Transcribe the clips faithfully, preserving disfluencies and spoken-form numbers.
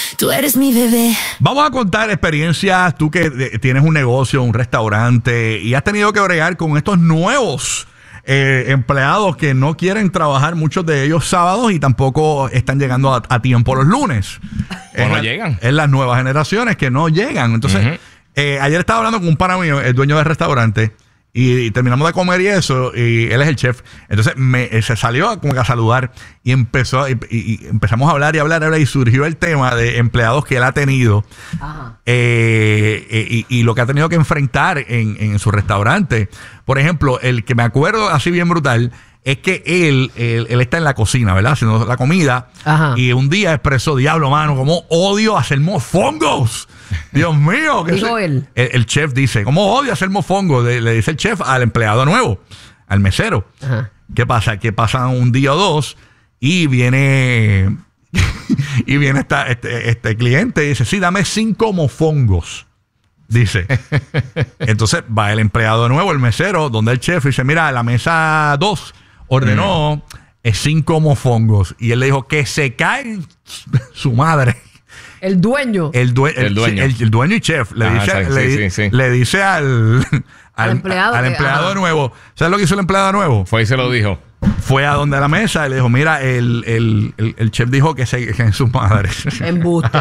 Tú eres mi bebé. Vamos a contar experiencias, tú que eh, tienes un negocio, un restaurante y has tenido que bregar con estos nuevos eh, empleados que no quieren trabajar, muchos de ellos sábados y tampoco están llegando a, a tiempo los lunes. O no la, llegan. Es las nuevas generaciones que no llegan. Entonces, uh-huh. eh, ayer estaba hablando con un pana mío, el dueño del restaurante. Y terminamos de comer y eso, y él es el chef. Entonces me, se salió como que a saludar y empezó y, y, y empezamos a hablar y hablar, hablar y surgió el tema de empleados que él ha tenido eh, eh, y, y lo que ha tenido que enfrentar en, en su restaurante. Por ejemplo, el que me acuerdo así bien brutal es que él, él, él está en la cocina, ¿verdad? Haciendo la comida. Ajá. Y un día expresó, diablo, mano, como odio hacer mofongos. Dios mío. Que Dijo se, él. El, el chef dice, ¿cómo odio hacer mofongos? Le, le dice el chef al empleado nuevo, al mesero. Ajá. ¿Qué pasa? Que pasan un día o dos y viene y viene esta, este, este cliente y dice, sí, dame cinco mofongos. Dice. Entonces va el empleado nuevo, el mesero, donde el chef dice, mira, la mesa dos ordenó mm. cinco mofongos. Y él le dijo que se cae su madre. El dueño. El, due el, el dueño. El, el dueño y chef. Le, Ajá, dice, sí, le, sí, sí. le dice al, al, al empleado, al que, empleado ajá. nuevo. ¿Sabes lo que hizo el empleado nuevo? Fue y se lo dijo. Fue a donde la mesa y le dijo, mira, el, el, el, el chef dijo que se que en su madre. Embuste.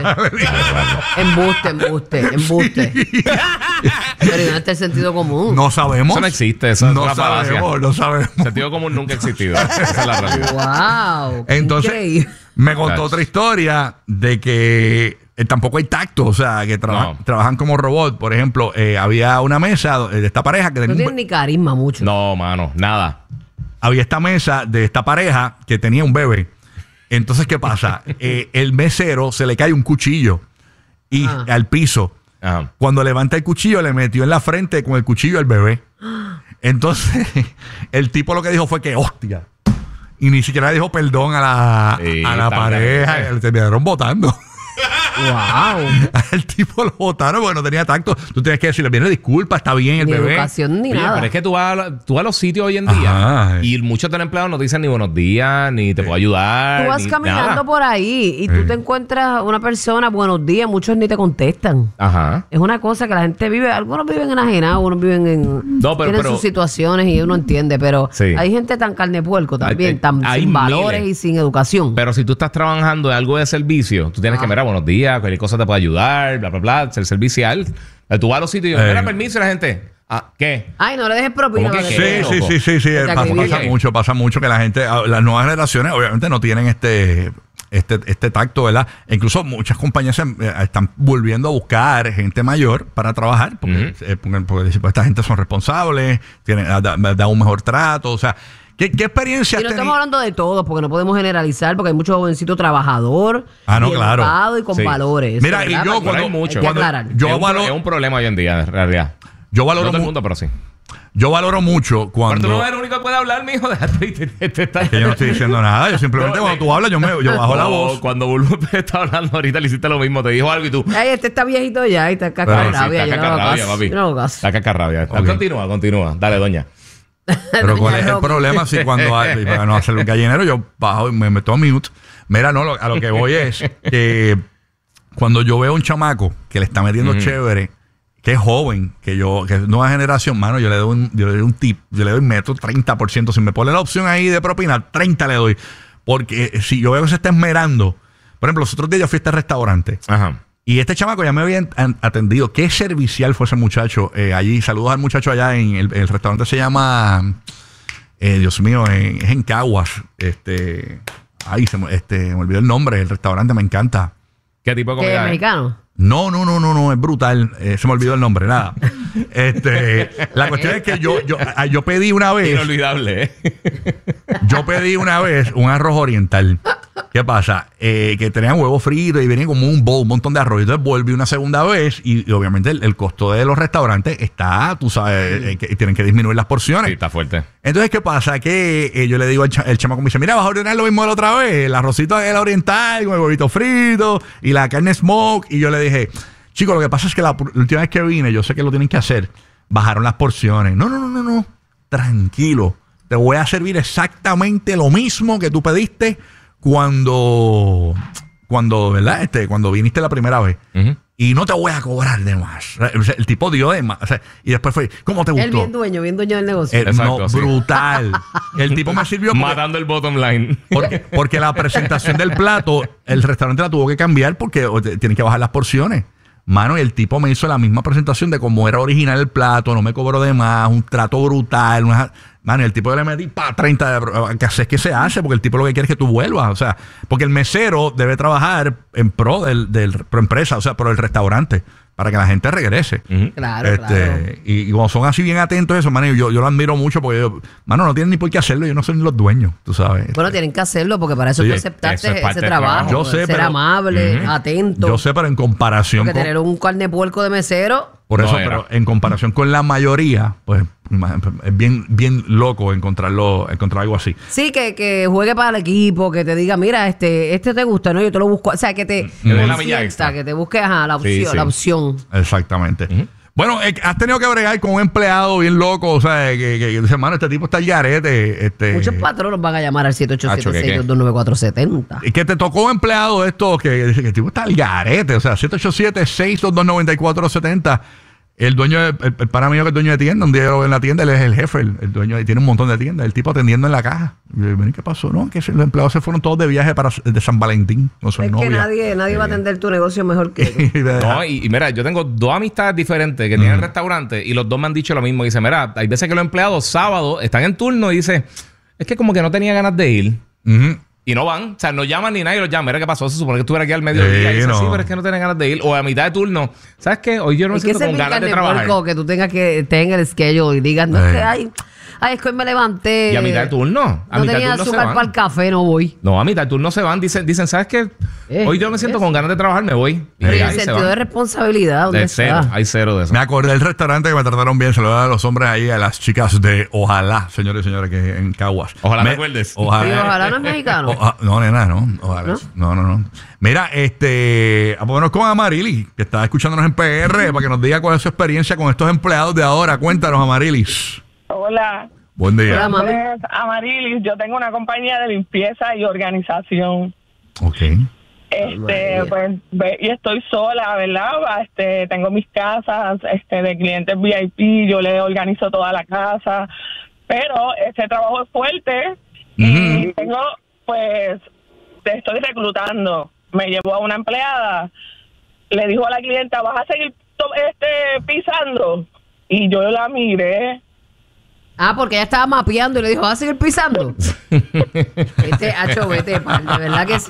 embuste, embuste, embuste. Sí. Pero no está el sentido común. No sabemos. Eso no existe. Eso no es una sabemos, falacia. no sabemos. El sentido común nunca ha existido. Esa es la realidad. Wow. Entonces, okay. me contó otra historia de que eh, tampoco hay tacto, o sea, que traba no. trabajan como robot. Por ejemplo, eh, había una mesa de esta pareja que no tenía... tiene ni carisma mucho. No, mano, nada. Había esta mesa de esta pareja que tenía un bebé. Entonces, ¿qué pasa? eh, el mesero se le cae un cuchillo y ah. al piso. Ajá. Cuando levanta el cuchillo, le metió en la frente con el cuchillo al bebé. Entonces, el tipo lo que dijo fue que hostia. Y ni siquiera le dijo perdón a la, sí, a la pareja. Le terminaron votando. Wow. El tipo lo votaron porque no tenía tacto. Tú tienes que decirle, viene disculpa, está bien el ni bebé. Educación, ni Oye, nada. pero es que tú vas, a, tú vas a los sitios hoy en día. Ajá. Y muchos de los empleados no te dicen ni buenos días, ni te puedo ayudar. Tú vas ni caminando nada. por ahí y sí. tú te encuentras una persona, buenos días, muchos ni te contestan. Ajá. Es una cosa que la gente vive, algunos viven enajenados, unos viven en no, pero, tienen pero, sus situaciones y uno entiende, pero sí. hay gente tan carne puerco también, hay, tan hay sin miles. valores y sin educación. Pero si tú estás trabajando en algo de servicio, tú tienes ah. que mirar buenos días, cualquier cosa te puede ayudar, bla, bla, bla, ser servicial. Tú vas a los sitios y dices, mira, permiso, y la gente, ah, ¿qué? Ay, no le dejes propina. Sí, sí, sí, sí, sí, pasa, pasa mucho, pasa mucho que la gente, las nuevas generaciones obviamente no tienen este, este, este tacto, ¿verdad? E incluso muchas compañías se, eh, están volviendo a buscar gente mayor para trabajar, porque, uh-huh. eh, porque, porque pues, esta gente son responsables, tienen, da, da un mejor trato, o sea, ¿Qué, ¿Qué experiencia? Y no estamos hablando de todos, porque no podemos generalizar, porque hay muchos jovencitos trabajador, ah, no, claro. y con sí. valores. Mira, y yo cuando, hay mucho. cuando yo es, un, valoro, es un problema hoy en día, en realidad. Yo valoro no todo el mundo, pero sí. Yo valoro mucho cuando... Pero tú no eres el único que puede hablar, mijo. Déjate, te, te, te, te, que yo no estoy diciendo nada. Yo simplemente no, cuando tú hablas, yo, me, yo bajo no, la voz. Cuando Bulbo te está hablando ahorita, le hiciste lo mismo. Te dijo algo y tú... Ay, este está viejito ya. Está cacarrabia. Sí, está cacarrabia, papi. Está cacarrabia. Okay. Continúa, continúa. Dale, doña. Pero ¿cuál es el problema? Si cuando hay, para no hacer un gallinero, yo bajo y me meto a mute. Mira, no, lo, a lo que voy es que cuando yo veo a un chamaco que le está metiendo uh-huh. chévere, que es joven, que yo, que es nueva generación, mano, yo le doy un, yo le doy un tip, yo le doy meto treinta por ciento. Si me pone la opción ahí de propina, treinta le doy. Porque si yo veo que se está esmerando, por ejemplo, los otros días yo fui a este restaurante. Ajá. Y este chamaco ya me había atendido. Qué servicial fue ese muchacho. Eh, allí, saludos al muchacho allá en el, el restaurante. Se llama, eh, Dios mío, en, es en Caguas. Este, ay, se me, este, me olvidó el nombre del restaurante, me encanta. ¿Qué tipo de comida? ¿Qué, mexicano? No, no, no, no, no, es brutal. Eh, se me olvidó el nombre, nada. Este, la cuestión es que yo, yo, yo pedí una vez. Inolvidable, ¿eh? Yo pedí una vez un arroz oriental. ¿Qué pasa? Eh, que tenían huevos fritos y venía como un bowl, un montón de arroz. Entonces volví una segunda vez y, y obviamente el, el costo de los restaurantes está, tú sabes, eh, que tienen que disminuir las porciones. Sí, está fuerte. Entonces, ¿qué pasa? Que eh, yo le digo al ch el chamaco, me dice, mira, vas a ordenar lo mismo de la otra vez. El arrocito de la oriental con el huevito frito y la carne smoke. Y yo le dije, chico, lo que pasa es que la, la última vez que vine, yo sé que lo tienen que hacer, bajaron las porciones. No, no, no, no, no. Tranquilo. Te voy a servir exactamente lo mismo que tú pediste cuando cuando, ¿verdad? Este, cuando viniste la primera vez. Ujú. Y no te voy a cobrar de más. O sea, el tipo dio de más. O sea, y después fue, ¿cómo te gustó? Él bien dueño, bien dueño del negocio. Eh, Exacto, no, sí. brutal. El tipo me sirvió porque, Matando el bottom line. porque, porque la presentación del plato, el restaurante la tuvo que cambiar porque o, te- tienen que bajar las porciones. Mano, y el tipo me hizo la misma presentación de cómo era original el plato, no me cobró de más, un trato brutal. Una, mano, y el tipo le metí pa treinta de, que así es que se hace, porque el tipo lo que quiere es que tú vuelvas. O sea, porque el mesero debe trabajar en pro del, del pro empresa, o sea, pro del restaurante, para que la gente regrese. Ujú. Claro, Este, claro. y, y cuando son así bien atentos a eso, mano, yo, yo lo admiro mucho porque yo, mano, no tienen ni por qué hacerlo, yo no soy ni los dueños, tú sabes. Bueno, tienen que hacerlo porque para eso Sí, tú eso aceptaste es parte ese del trabajo. trabajo. Yo sé, ser pero- amable, Ujú. atento. Yo sé, pero en comparación Porque con, tener un carne puerco de mesero. por No eso, era. pero en comparación con la mayoría, pues ima- es bien, bien loco encontrarlo, encontrar algo así. Sí, que, que juegue para el equipo, que te diga, mira, este, este te gusta, ¿no? Yo te lo busco. O sea, que te Que dé la consienta, milla extra. que te busque ajá, la opción, Sí, sí. la opción. Exactamente. Bueno, eh, has tenido que bregar con un empleado bien loco, o sea, que, que, que dice, hermano, este tipo está al garete. Este, Muchos patronos van a llamar al siete ocho siete, Acho, ¿qué, qué? seis dos dos nueve cuatro siete cero. Y que te tocó un empleado de estos que dice que el tipo está al garete, o sea, siete ocho siete, seis dos dos, nueve cuatro siete cero. El dueño, de- el, el pana mío que es dueño de tienda, un día yo lo veo en la tienda, él es el jefe, el, el dueño, y tiene un montón de tiendas, el tipo atendiendo en la caja. Y yo, "Ven, ¿qué pasó? No, que se- los empleados se fueron todos de viaje para de San Valentín con sus Es que novias. nadie, nadie va a atender tu negocio mejor que tú. Y de- No, y, y mira, yo tengo dos amistades diferentes que tienen restaurante y los dos me han dicho lo mismo. Dice, mira, hay veces que los empleados sábado están en turno y dice, es que como que no tenía ganas de ir. Ujú. Y no van, o sea, no llaman ni nadie los llama. Mira qué pasó, se supone que estuviera aquí al mediodía. Sí, y dice, no. sí, pero es que no tienen ganas de ir. O a mitad de turno, ¿sabes qué? Hoy yo no me Es que siento ese con ganas de carne trabajar. puerco que tú tengas que tener el schedule y digas, no es Eh. que ay, ay, es que hoy me levanté. Y a mitad de turno. A No mitad de tenía turno se azúcar van. para el café, no voy. No, a mitad de turno se van. Dicen, dicen ¿sabes qué? Eh, Hoy yo me siento eso. con ganas de trabajar, me voy. Y Pero ¿y ahí el se sentido van. de responsabilidad, ¿dónde De cero, está? hay cero de eso. Me acordé del restaurante que me trataron bien, se lo dan a los hombres ahí, a las chicas de Ojalá, señores y señores, que en Caguas. Ojalá Me- recuerdes. Sí, ojalá no es mexicano. Oja- no, nena, no. Ojalá. ¿No? ¿No? no, no, Mira, este, vámonos con Amarili, que está escuchándonos en P R, para que nos diga cuál es su experiencia con estos empleados de ahora. Cuéntanos, Amarilis. Hola, Buen día. Hola, mami. es Amarilis. Yo tengo una compañía de limpieza y organización. Ok. Este, María. pues, ve- y estoy sola, ¿verdad? Este, tengo mis casas, este, de clientes V I P. Yo le organizo toda la casa, pero este trabajo es fuerte y Ujú. tengo, pues, te estoy reclutando. Me llevó a una empleada, le dijo a la clienta, ¿vas a seguir to- este pisando? Y yo la miré. Ah, porque ella estaba mapeando y le dijo, ¿vas a seguir pisando? Este hacho, vete, pan, de verdad que sí.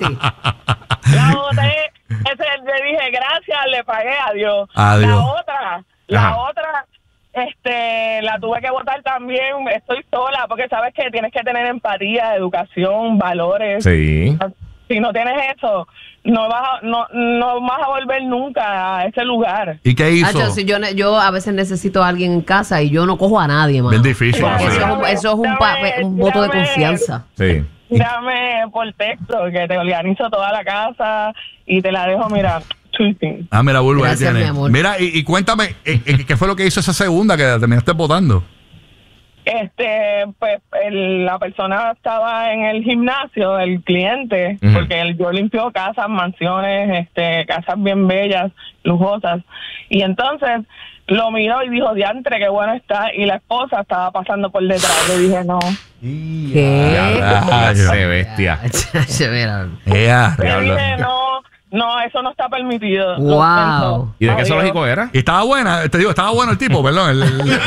La boté, ese, le dije gracias, le pagué, adiós. Adiós. La otra, la Ajá. otra, este, la tuve que votar también. Estoy sola porque sabes que tienes que tener empatía, educación, valores. Sí. Si no tienes eso, no vas a, no, no vas a volver nunca a ese lugar. ¿Y qué hizo? Hacho, si yo, ne- yo a veces necesito a alguien en casa y yo no cojo a nadie, mano. Bien difícil. Porque sí. eso, es un, eso es un, pa- Dame, un voto de dame. confianza. Sí. Dame por texto que te organizo toda la casa y te la dejo, mira, tweeting. Ah, mira, Bulbo, ahí Gracias, tiene. mi amor. Mira, y, y cuéntame, eh, eh, ¿qué fue lo que hizo esa segunda que terminaste votando? Este, pues el- la persona estaba en el gimnasio, el cliente, Ujú. porque él, yo limpio casas, mansiones, este, casas bien bellas, lujosas, y entonces lo miró y dijo, diantre, qué bueno está, y la esposa estaba pasando por detrás. Le dije, no. ¿Qué? Ya, Clase bestia. Chacho, mira. Ea. Le Diablo. dije, no, no, eso no está permitido. Lo Wow. siento. ¿Y de qué Adiós. zoológico era? Y estaba buena, te digo, estaba bueno el tipo, perdón. El, el-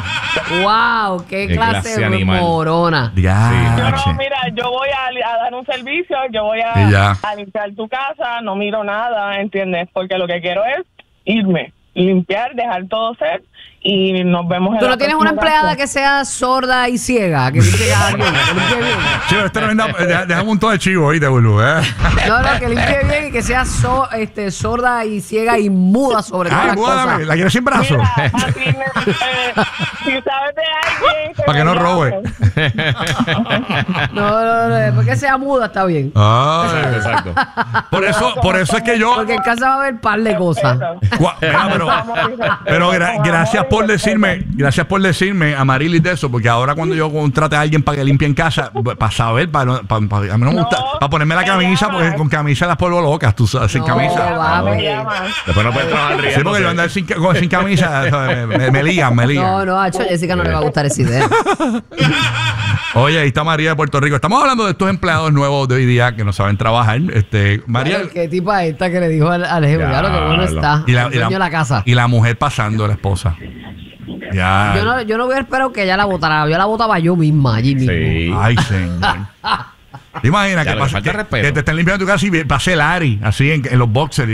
Wow, qué Qué clase, clase de animal. morona. Yo Diache. no, mira, yo voy a, a dar un servicio, yo voy Y ya. a, a limpiar tu casa, no miro nada, ¿entiendes? Porque lo que quiero es irme, limpiar, dejar todo ser y nos vemos en ¿Tú la no tienes una próxima empleada casa. que sea sorda y ciega? Que limpie cada bien, que limpie bien. Chivo, este no venda- deja- Dejamos un todo de chivo, ¿oíste, Bulbo? ¿Eh? No, no, que limpie bien y que sea so- este, sorda y ciega y muda sobre todas Ay, las muévame, cosas. ¿la quieres sin brazo? Mira, así me- eh, si sabes de alguien... Para que no me robe. llames. No, no, no, después que sea muda está bien. Ay. Exacto, exacto. Por eso, por eso es que yo. Porque en casa va a haber par de cosas. Eso. Cua- Mira, pero pero, pero gra- gracias por decirme, gracias por decirme a Marilis de eso, porque ahora cuando yo contrate a alguien para que limpie en casa, para saber, para, para, para a mí no me gusta, No, para ponerme la me camisa, llamas. porque con camisa las polvo locas, tú sabes, sin No, camisa. va, Me me- llaman. Después no puedes trabajar Sí, porque yo andar sin, con- sin camisa, ¿sabes? me, me, me ligan, me ligan. No, no, a Jessica no le va a gustar esa idea. Oye, ahí está María de Puerto Rico. Estamos hablando de estos empleados nuevos de hoy día que no saben trabajar. Este, María. Ay, ¿qué tipa esta que le dijo al, al jefe? Ya, Claro, que bueno lo- está. Y la, el dueño de la casa. y la mujer pasando, la esposa. Ya. Yo no, yo no hubiera esperado que ella la votara. Yo la votaba yo misma, allí mismo. Sí. Ay, señor. ¿Te imaginas Ya, que, lo que pase- falta que- respeto. que te estén limpiando tu casa y pase Larry así en, en los boxers?